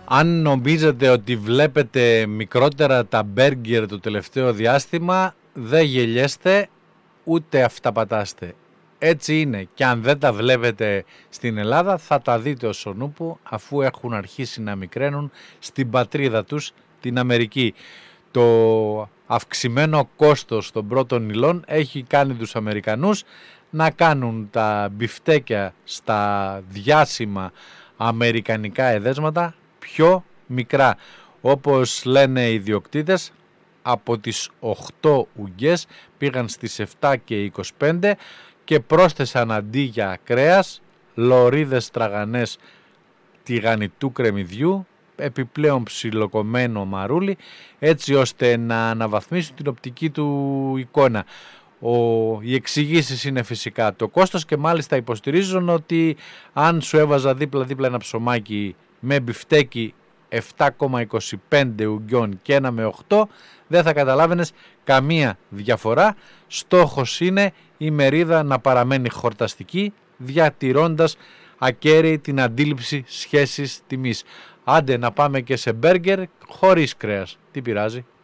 Αν νομίζετε ότι βλέπετε μικρότερα τα μπέργκερ το τελευταίο διάστημα, δεν γελιέστε ούτε αυταπατάστε. Έτσι είναι, και αν δεν τα βλέπετε στην Ελλάδα θα τα δείτε ως ο νούπο, αφού έχουν αρχίσει να μικραίνουν στην πατρίδα τους, την Αμερική. Το αυξημένο κόστος των πρώτων υλών έχει κάνει τους Αμερικανούς να κάνουν τα μπιφτέκια στα διάσημα αμερικανικά εδέσματα πιο μικρά. Όπως λένε οι ιδιοκτήτες, από τις 8 ουγγές πήγαν στις 7 και 25 και πρόσθεσαν αντί για κρέας λωρίδες τραγανές τηγανιτού κρεμμυδιού, επιπλέον ψιλοκομμένο μαρούλι, έτσι ώστε να αναβαθμίσουν την οπτική του εικόνα. Οι εξηγήσεις είναι φυσικά το κόστος, και μάλιστα υποστηρίζουν ότι αν σου έβαζα δίπλα-δίπλα ένα ψωμάκι με μπιφτέκι 7,25 ουγγιών και ένα με 8, δεν θα καταλάβαινες καμία διαφορά. Στόχος είναι η μερίδα να παραμένει χορταστική, διατηρώντας ακέραιη την αντίληψη σχέσης τιμής. Άντε να πάμε και σε μπέργκερ χωρίς κρέας, τι πειράζει.